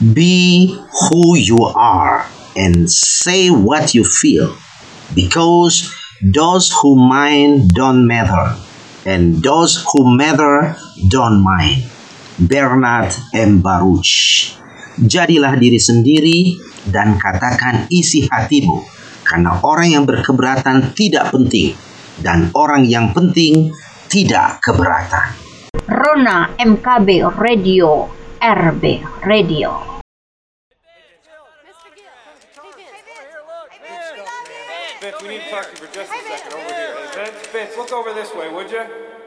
Be who you are and say what you feel, because those who mind don't matter, and those who matter don't mind. Bernard M. Baruch. Jadilah diri sendiri dan katakan isi hatimu, karena orang yang berkeberatan tidak penting, dan orang yang penting tidak keberatan. Rona MKB Radio, RB Radio. Vince, we need to talk to you for just a second over here. Vince, look over this way, would you?